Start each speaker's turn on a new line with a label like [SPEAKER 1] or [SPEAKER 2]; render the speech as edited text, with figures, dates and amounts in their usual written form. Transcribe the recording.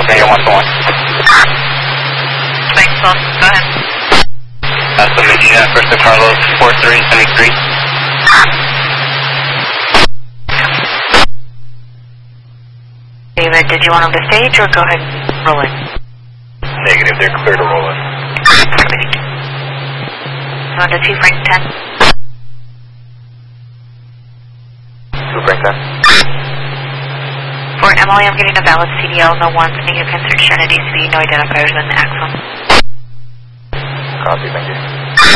[SPEAKER 1] AM 141.
[SPEAKER 2] Thanks, Phil. Go ahead.
[SPEAKER 1] So Medina, Costa Carlos, 4373.
[SPEAKER 2] David, did you want on the stage or go ahead and roll in?
[SPEAKER 1] Negative, they're clear to roll in.
[SPEAKER 2] You want the 2 Frank 10?
[SPEAKER 1] 2 Frank 10.
[SPEAKER 2] For Emily, I'm getting a valid CDL, no ones, negative insert share, and it needs to be no identifiers in the axle.
[SPEAKER 1] Copy, thank you.